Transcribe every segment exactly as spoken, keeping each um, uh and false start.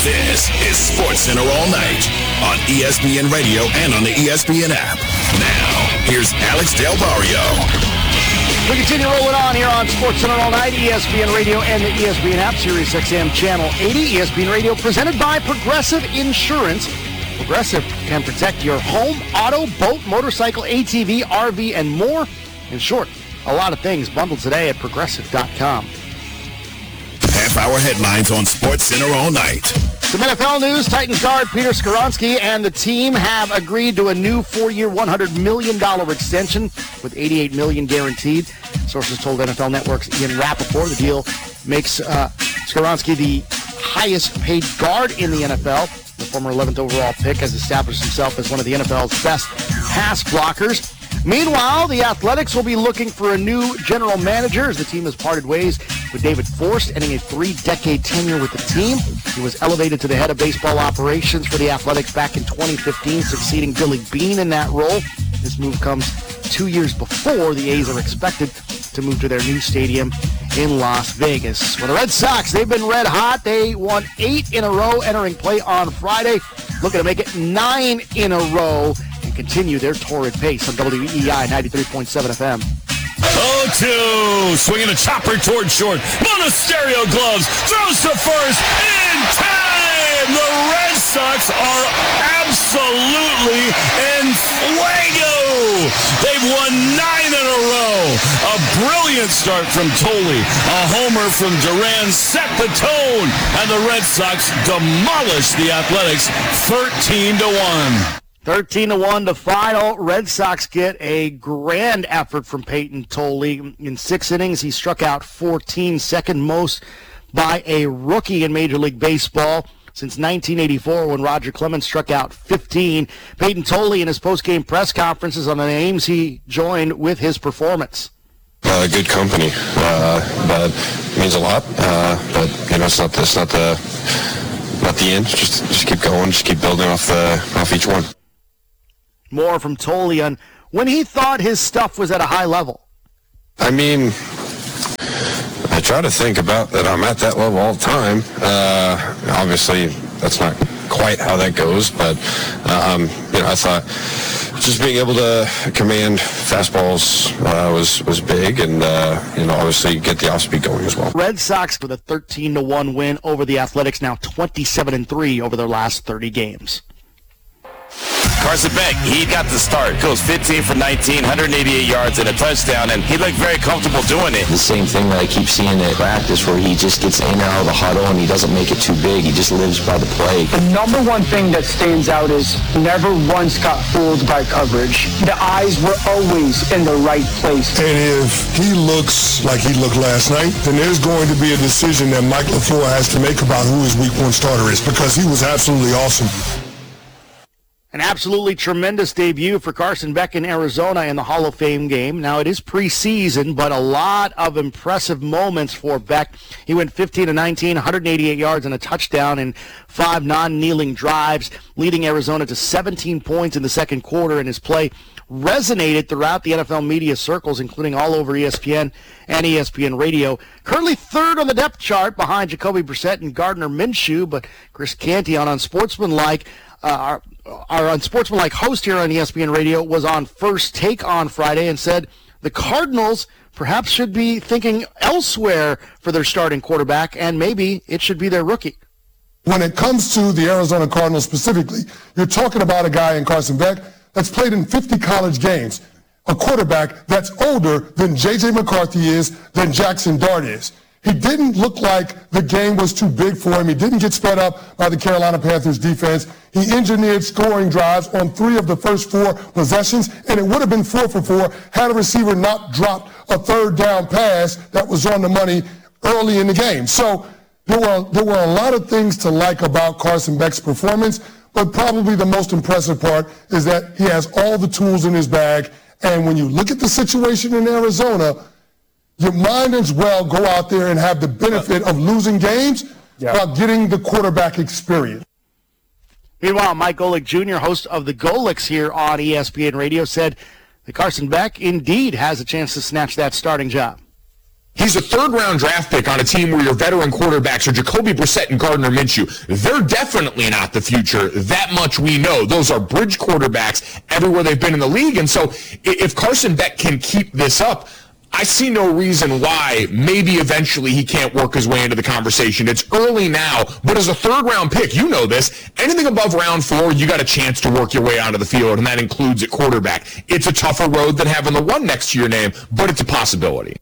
This is SportsCenter All Night on E S P N Radio and on the E S P N app. Now, here's Alex Del Barrio. We continue rolling on here on SportsCenter All Night, E S P N Radio and the E S P N app, Sirius X M Channel eighty, E S P N Radio, presented by Progressive Insurance. Progressive can protect your home, auto, boat, motorcycle, A T V, R V, and more. In short, a lot of things bundled today at progressive dot com. Half-hour headlines on SportsCenter All Night. Some N F L news. Titans guard Peter Skoronski and the team have agreed to a new four-year, one hundred million dollars extension with eighty-eight million dollars guaranteed. Sources told N F L Network's Ian Rappaport the deal makes uh, Skoronski the highest-paid guard in the N F L. The former eleventh overall pick has established himself as one of the N F L's best pass blockers. Meanwhile, the Athletics will be looking for a new general manager as the team has parted ways with David Forst, ending a three-decade tenure with the team. He was elevated to the head of baseball operations for the Athletics back in twenty fifteen, succeeding Billy Beane in that role. This move comes two years before the A's are expected to move to their new stadium in Las Vegas. Well, the Red Sox, they've been red hot. They won eight in a row entering play on Friday, looking to make it nine in a row and continue their torrid pace on W E I ninety-three point seven F M. oh two, swinging a chopper toward short. Monasterio gloves, throws to first, in time! The Red Sox are absolutely en fuego! They've won nine in a row. A brilliant start from Tolley. A homer from Duran set the tone, and the Red Sox demolished the Athletics thirteen to one. thirteen to one to final. Red Sox get a grand effort from Peyton Tolley. In six innings, he struck out fourteen, second most by a rookie in Major League Baseball since nineteen eighty-four when Roger Clemens struck out fifteen. Peyton Tolley in his post-game press conferences on the names he joined with his performance. Uh, good company. Uh, that means a lot. Uh, but you know, it's not it's not the not the end. Just just keep going. Just keep building off the off each one. More from Tolley on when he thought his stuff was at a high level. I mean, I try to think about that I'm at that level all the time. Uh, obviously, that's not quite how that goes, but um, you know, I thought just being able to command fastballs uh, was was big, and uh, you know, obviously get the off speed going as well. Red Sox with a thirteen to one win over the Athletics, now twenty-seven and three over their last thirty games. Carson Beck, he got the start. Goes fifteen for nineteen, one hundred eighty-eight yards and a touchdown, and he looked very comfortable doing it. The same thing that I keep seeing at practice where he just gets in and out of the huddle and he doesn't make it too big. He just lives by the play. The number one thing that stands out is never once got fooled by coverage. The eyes were always in the right place. And if he looks like he looked last night, then there's going to be a decision that Mike LaFleur has to make about who his week one starter is, because he was absolutely awesome. An absolutely tremendous debut for Carson Beck in Arizona in the Hall of Fame game. Now, it is preseason, but a lot of impressive moments for Beck. He went fifteen to nineteen, one hundred eighty-eight yards and a touchdown in five non-kneeling drives, leading Arizona to seventeen points in the second quarter, and his play resonated throughout the N F L media circles, including all over E S P N and E S P N Radio. Currently third on the depth chart behind Jacoby Brissett and Gardner Minshew, but Chris Canty on Unsportsmanlike, uh, our, our Unsportsmanlike host here on E S P N Radio, was on First Take on Friday and said the Cardinals perhaps should be thinking elsewhere for their starting quarterback, and maybe it should be their rookie. When it comes to the Arizona Cardinals specifically, you're talking about a guy in Carson Beck that's played in fifty college games, a quarterback that's older than J J McCarthy is, than Jackson Dart is. He didn't look like the game was too big for him. He didn't get sped up by the Carolina Panthers defense. He engineered scoring drives on three of the first four possessions, and it would have been four for four had a receiver not dropped a third down pass that was on the money early in the game. So there were, there were a lot of things to like about Carson Beck's performance, but probably the most impressive part is that he has all the tools in his bag, and when you look at the situation in Arizona, you might as well go out there and have the benefit of losing games yeah. while getting the quarterback experience. Meanwhile, Mike Golick Junior, host of the Golicks here on E S P N Radio, said that Carson Beck indeed has a chance to snatch that starting job. He's a third-round draft pick on a team where your veteran quarterbacks are Jacoby Brissett and Gardner Minshew. They're definitely not the future. That much we know. Those are bridge quarterbacks everywhere they've been in the league. And so if Carson Beck can keep this up, I see no reason why maybe eventually he can't work his way into the conversation. It's early now, but as a third-round pick, you know this, anything above round four, you got a chance to work your way onto the field, and that includes at quarterback. It's a tougher road than having the one next to your name, but it's a possibility.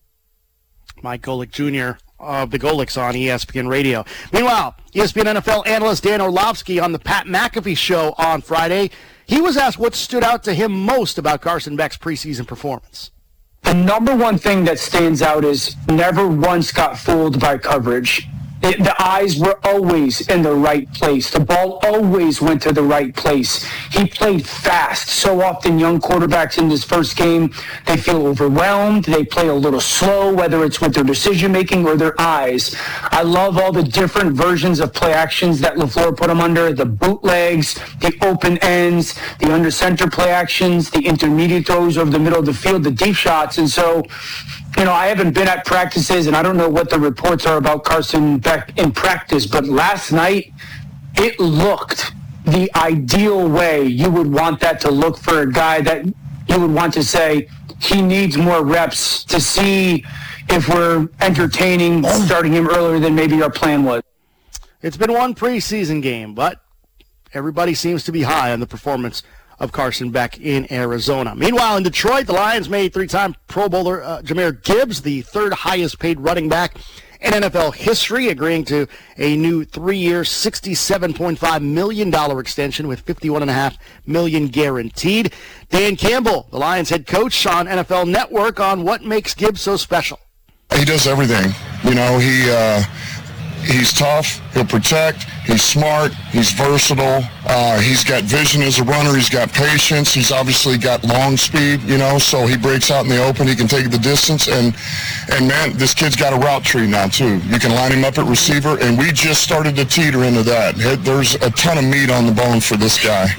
Mike Golic Junior of the Golics on E S P N Radio. Meanwhile, E S P N N F L analyst Dan Orlovsky on the Pat McAfee Show on Friday, he was asked what stood out to him most about Carson Beck's preseason performance. The number one thing that stands out is never once got fooled by coverage. It, the eyes were always in the right place. The ball always went to the right place. He played fast. So often young quarterbacks in this first game, they feel overwhelmed. They play a little slow, whether it's with their decision-making or their eyes. I love all the different versions of play actions that LaFleur put him under, the bootlegs, the open ends, the under-center play actions, the intermediate throws over the middle of the field, the deep shots. And so, you know, I haven't been at practices, and I don't know what the reports are about Carson Beck in practice, but last night it looked the ideal way you would want that to look for a guy that you would want to say he needs more reps to see if we're entertaining starting him earlier than maybe our plan was. It's been one preseason game, but everybody seems to be high on the performance of Carson Beck in Arizona. Meanwhile, in Detroit, the Lions made three-time Pro Bowler uh, Jahmyr Gibbs the third highest-paid running back in N F L history, agreeing to a new three-year, sixty-seven point five million dollars extension with fifty-one point five million dollars guaranteed. Dan Campbell, the Lions head coach on N F L Network, on what makes Gibbs so special. He does everything. You know, he uh, he's tough. He'll protect. He's smart. He's versatile. Uh, he's got vision as a runner. He's got patience. He's obviously got long speed, you know, so he breaks out in the open. He can take the distance. And, and man, this kid's got a route tree now, too. You can line him up at receiver, and we just started to teeter into that. There's a ton of meat on the bone for this guy.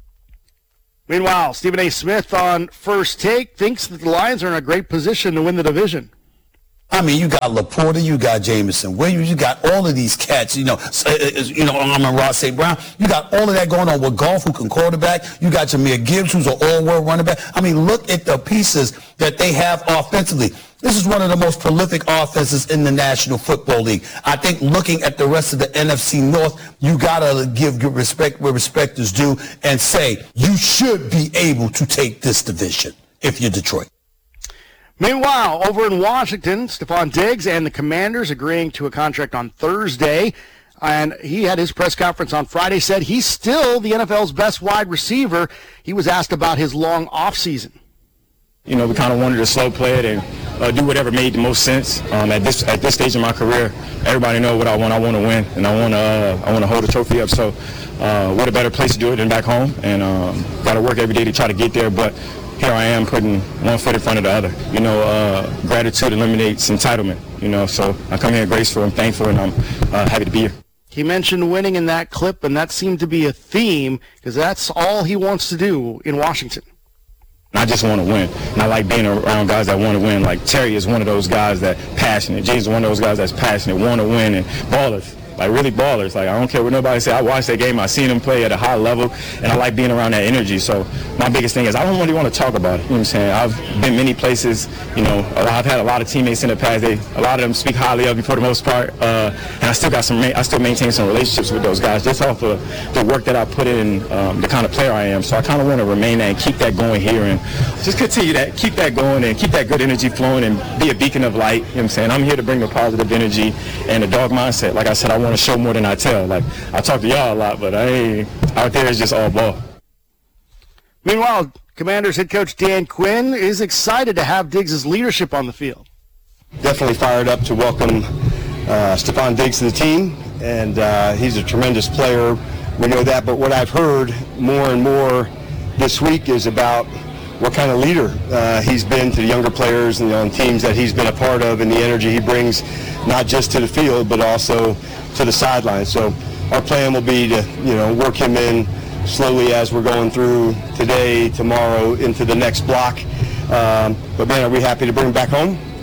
Meanwhile, Stephen A. Smith on First Take thinks that the Lions are in a great position to win the division. I mean, you got Laporta, you got Jameson Williams, you got all of these cats, you know, you know, Amon-Ra Saint Brown. You got all of that going on with Goff, who can quarterback. You got Jahmyr Gibbs, who's an all-world running back. I mean, look at the pieces that they have offensively. This is one of the most prolific offenses in the National Football League. I think looking at the rest of the N F C North, you got to give respect where respect is due and say you should be able to take this division if you're Detroit. Meanwhile, over in Washington, Stephon Diggs and the Commanders agreeing to a contract on Thursday. And he had his press conference on Friday, said he's still the N F L's best wide receiver. He was asked about his long offseason. You know, we kind of wanted to slow play it and uh, do whatever made the most sense. Um, at this at this stage of my career, everybody knows what I want. I want to win, and I want to uh, I want to hold the trophy up. So, uh, what a better place to do it than back home? And um, got to work every day to try to get there. But here I am putting one foot in front of the other. You know, uh, gratitude eliminates entitlement. You know, so I come here grateful and thankful, and I'm uh, happy to be here. He mentioned winning in that clip, and that seemed to be a theme because that's all he wants to do in Washington. I just want to win. And I like being around guys that want to win. Like Terry is one of those guys that passionate. James is one of those guys that's passionate, want to win, and ballers. Like really ballers. Like I don't care what nobody say. I watched that game. I seen them play at a high level, and I like being around that energy. So my biggest thing is I don't really want to talk about it. You know what I'm saying? I've been many places. You know, I've had a lot of teammates in the past. They, a lot of them speak highly of me for the most part, uh, and I still got some. I still maintain some relationships with those guys just off of the work that I put in, um, the kind of player I am. So I kind of want to remain that and keep that going here, and just continue that, keep that going, and keep that good energy flowing, and be a beacon of light. You know what I'm saying? I'm here to bring the positive energy and the dog mindset. Like I said, I want to show more than I tell. Like I talk to y'all a lot, but I ain't out there. It's just all ball. Meanwhile, Commanders head coach Dan Quinn is excited to have Diggs' leadership on the field. Definitely fired up to welcome uh, Stephon Diggs to the team, and uh, he's a tremendous player. We know that, but what I've heard more and more this week is about what kind of leader uh, he's been to the younger players and on teams that he's been a part of, and the energy he brings not just to the field but also to the sideline. So our plan will be to, you know, work him in slowly as we're going through today, tomorrow, into the next block. Um, but man, are we happy to bring him back home,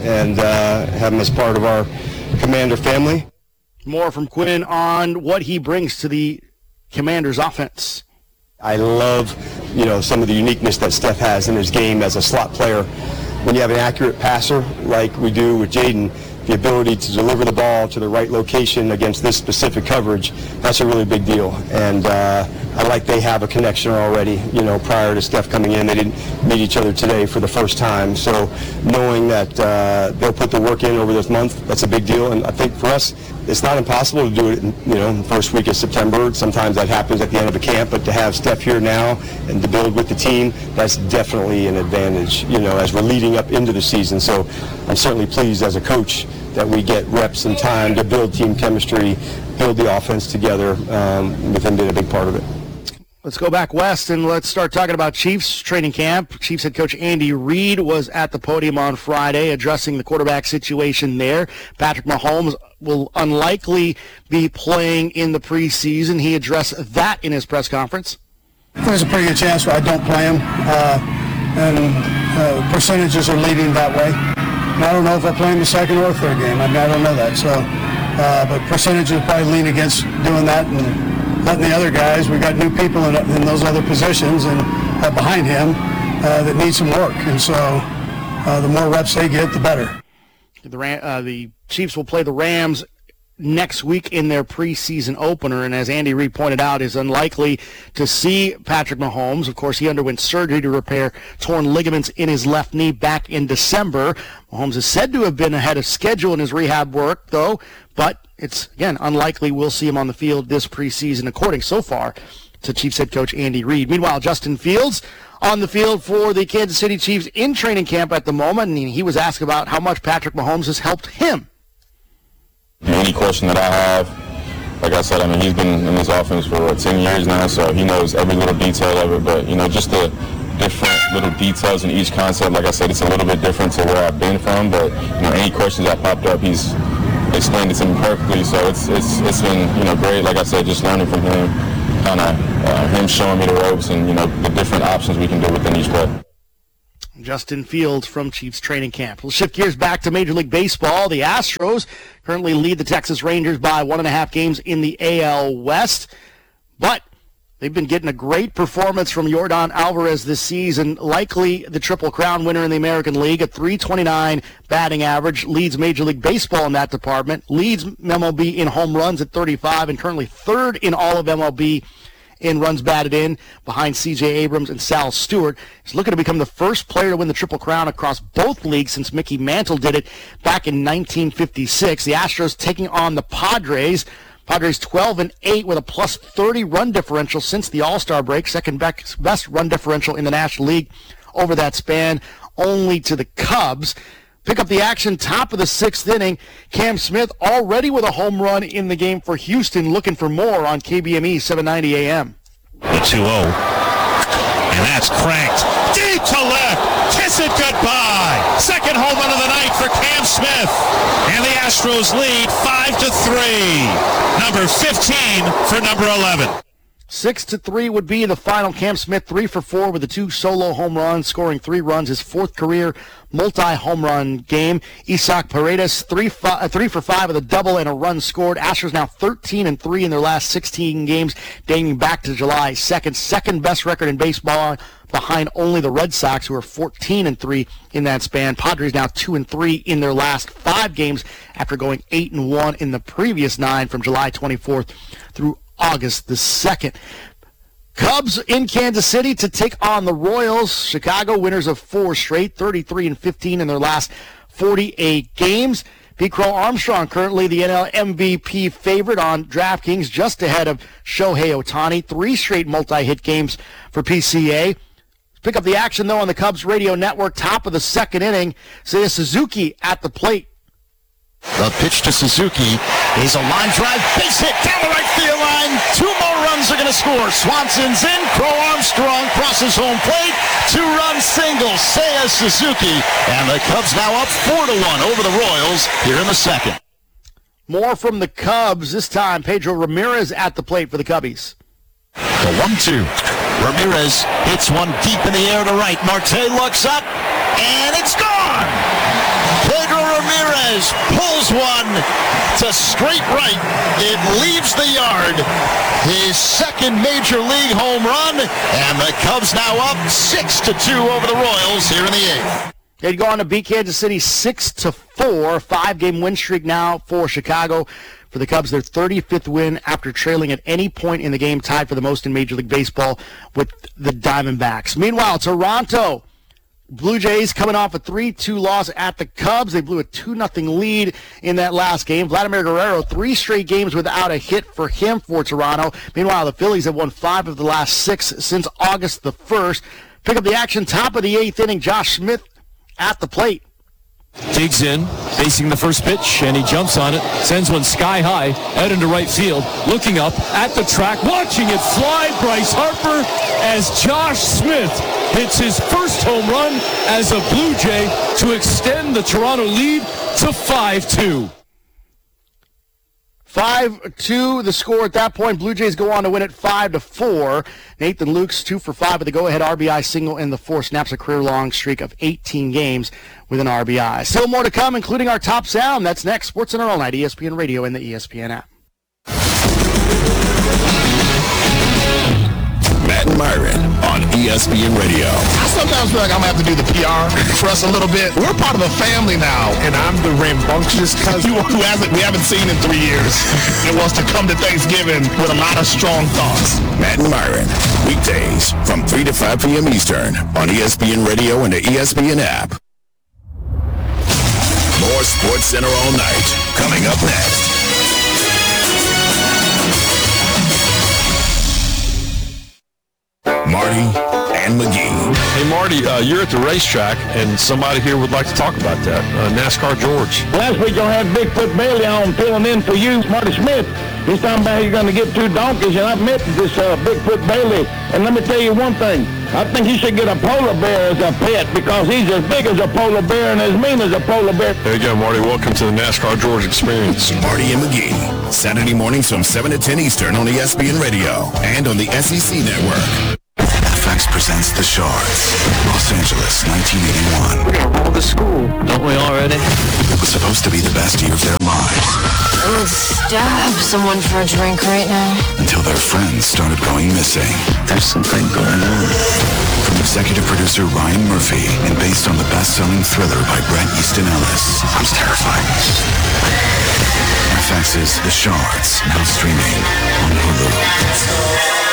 and uh, have him as part of our Commander family. More from Quinn on what he brings to the Commanders offense. I love, you know, some of the uniqueness that Steph has in his game as a slot player. When you have an accurate passer like we do with Jaden, the ability to deliver the ball to the right location against this specific coverage, that's a really big deal. And uh, I like they have a connection already. You know, prior to Steph coming in, they didn't meet each other today for the first time. So knowing that uh, they'll put the work in over this month, that's a big deal. And I think for us, it's not impossible to do it, in, you know, in the first week of September. Sometimes that happens at the end of a camp, but to have Steph here now and to build with the team, that's definitely an advantage, you know, as we're leading up into the season. So I'm certainly pleased as a coach that we get reps and time to build team chemistry, build the offense together, um, with him being a big part of it. Let's go back west and let's start talking about Chiefs training camp. Chiefs head coach Andy Reid was at the podium on Friday addressing the quarterback situation there. Patrick Mahomes will unlikely be playing in the preseason. He addressed that in his press conference. There's a pretty good chance I don't play him, uh, and uh, percentages are leading that way. And I don't know if I'll play him the second or third game. I mean, I don't know that. So, uh, but percentages probably lean against doing that and letting the other guys. We got new people in, in those other positions and uh, behind him uh, that need some work. And so, uh, the more reps they get, the better. The Ram, uh, the Chiefs will play the Rams next week in their preseason opener, and as Andy Reid pointed out, is unlikely to see Patrick Mahomes. Of course, he underwent surgery to repair torn ligaments in his left knee back in December. Mahomes is said to have been ahead of schedule in his rehab work, though, but it's, again, unlikely we'll see him on the field this preseason, according so far to Chiefs head coach Andy Reid. Meanwhile, Justin Fields on the field for the Kansas City Chiefs in training camp at the moment, and he was asked about how much Patrick Mahomes has helped him. Any question that I have, like I said, I mean, he's been in this offense for, what, ten years now, so he knows every little detail of it. But, you know, just the different little details in each concept, like I said, it's a little bit different to where I've been from. But, you know, any questions that popped up, he's explained it to me perfectly. So it's it's it's been, you know, great, like I said, just learning from him, kind of uh, him showing me the ropes and, you know, the different options we can do within each play. Justin Fields from Chiefs training camp. We'll shift gears back to Major League Baseball. The Astros currently lead the Texas Rangers by one and a half games in the A L West, but they've been getting a great performance from Yordan Alvarez this season, likely the Triple Crown winner in the American League, a three twenty-nine batting average, leads Major League Baseball in that department, leads M L B in home runs at thirty-five, and currently third in all of M L B in runs batted in, behind C J Abrams and Sal Stewart. He's looking to become the first player to win the Triple Crown across both leagues since Mickey Mantle did it back in nineteen fifty-six. The Astros taking on the Padres. Padres twelve and eight with a plus thirty run differential since the All-Star break, second best run differential in the National League over that span, only to the Cubs. Pick up the action, top of the sixth inning. Cam Smith already with a home run in the game for Houston, looking for more on K B M E seven ninety A M. The two oh. And that's cranked deep to left. Kiss it goodbye. Second home run of the night for Cam Smith. And the Astros lead five to three. Number fifteen for number eleven. Six to three would be the final. Cam Smith three for four with the two solo home runs, scoring three runs, his fourth career multi-home run game. Isaac Paredes three, fi- three for five with a double and a run scored. Astros now thirteen and three in their last sixteen games, dating back to July second. Second best record in baseball, behind only the Red Sox, who are fourteen and three in that span. Padres now two and three in their last five games after going eight and one in the previous nine from July twenty-fourth through August the second. Cubs in Kansas City to take on the Royals. Chicago winners of four straight, thirty-three and fifteen in their last forty-eight games. Pete Crow Armstrong, currently the N L M V P favorite on DraftKings, just ahead of Shohei Ohtani. Three straight multi-hit games for P C A. Pick up the action, though, on the Cubs radio network, top of the second inning. Seiya Suzuki at the plate. The pitch to Suzuki is a line drive, base hit down the right field line. Two more runs are going to score. Swanson's in. Crow Armstrong crosses home plate. Two-run single. Seiya Suzuki. And the Cubs now up four to one over the Royals here in the second. More from the Cubs. This time, Pedro Ramirez at the plate for the Cubbies. The one two. Ramirez hits one deep in the air to right. Marte looks up, and it's gone. Pedro Ramirez pulls one to straight right. It leaves the yard. His second major league home run, and the Cubs now up six to two over the Royals here in the eighth. They'd go on to beat Kansas City six to four. Five-game win streak now for Chicago. For the Cubs, their thirty-fifth win after trailing at any point in the game, tied for the most in Major League Baseball with the Diamondbacks. Meanwhile, Toronto Blue Jays coming off a three two loss at the Cubs. They blew a two nothing lead in that last game. Vladimir Guerrero, three straight games without a hit for him for Toronto. Meanwhile, the Phillies have won five of the last six since August the first. Pick up the action, top of the eighth inning, Josh Smith at the plate. Digs in, facing the first pitch, and he jumps on it, sends one sky high, out into right field, looking up at the track, watching it fly, Bryce Harper, as Josh Smith hits his first home run as a Blue Jay to extend the Toronto lead to five two. five two, the score at that point. Blue Jays go on to win it five to four. Nathan Lukes, two for five with the go-ahead R B I single in the fourth, snaps a career-long streak of eighteen games with an R B I. Still more to come, including our top sound. That's next. SportsCenter All Night, E S P N Radio, and the E S P N app. Matt and Myron on E S P N Radio. I sometimes feel like I'm going to have to do the P R for us a little bit. We're part of a family now. And I'm the rambunctious cousin who hasn't, we haven't seen in three years and wants to come to Thanksgiving with a lot of strong thoughts. Matt and Myron, weekdays from three to five p.m. Eastern on E S P N Radio and the E S P N app. More SportsCenter All Night coming up next. Marty and McGee. Hey, Marty, uh, you're at the racetrack, and somebody here would like to talk about that. Uh, NASCAR George. Last week, y'all had Bigfoot Bailey on filling in for you, Marty Smith. He's talking about he's going to get two donkeys, and I've met this uh, Bigfoot Bailey. And let me tell you one thing. I think he should get a polar bear as a pet because he's as big as a polar bear and as mean as a polar bear. There you go, Marty. Welcome to the NASCAR George experience. Marty and McGee, Saturday mornings from seven to ten Eastern on E S P N Radio and on the S E C Network. F X presents The Shards, Los Angeles, nineteen eighty-one. We're going to roll to school, don't we already? It was supposed to be the best year of their lives. I would stab someone for a drink right now. Until their friends started going missing. There's something going on. From executive producer Ryan Murphy and based on the best-selling thriller by Bret Easton Ellis. Sounds terrifying. F X's The Shards, now streaming on Hulu.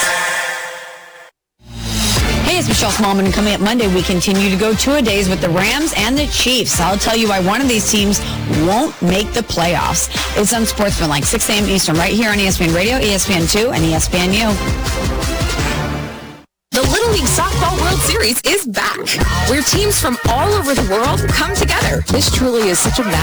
Hey, it's Michelle Smallman. Coming up Monday, we continue to go two-a-days with the Rams and the Chiefs. I'll tell you why one of these teams won't make the playoffs. It's on Sportsman, like six a.m. Eastern, right here on E S P N Radio, E S P N two, and E S P N U. The Little League Softball World Series is back, where teams from all over the world come together. This truly is such a